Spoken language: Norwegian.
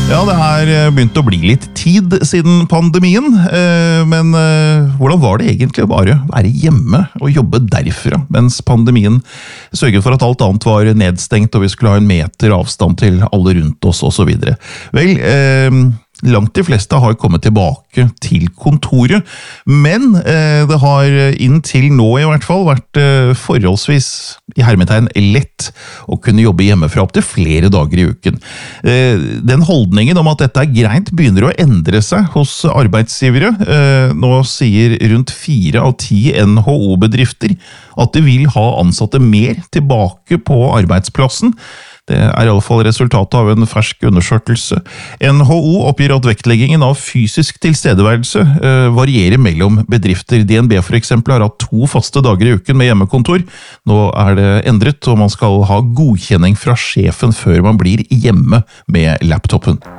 Ja, det begynt å bli litt tid siden pandemien, men hvordan var det egentlig å bare være hjemme og jobbe derfra, mens pandemien sørget for at alt annet var nedstengt og vi skulle ha en meter avstand til alle rundt oss og så videre? Vel, langt de fleste har kommet tilbake til kontoret, men det har inntil nå i hvert fall vært forholdsvis i hermetegn lett å kunne jobbe hjemmefra opp til flere dager i uken. Den holdningen om at dette greit begynner å endre seg hos arbeidsgivere. Nå sier rundt 4 av 10 NHO-bedrifter at de vil ha ansatte mer tilbake på arbeidsplassen. Det i alle fall resultatet av en fersk undersøkelse. NHO oppgir at vektleggingen av fysisk tilstedeværelse varierer mellom bedrifter. DNB for eksempel har hatt 2 faste dager i uken med hjemmekontor. Nå det endret, og man skal ha godkjenning fra sjefen før man blir hjemme med laptopen.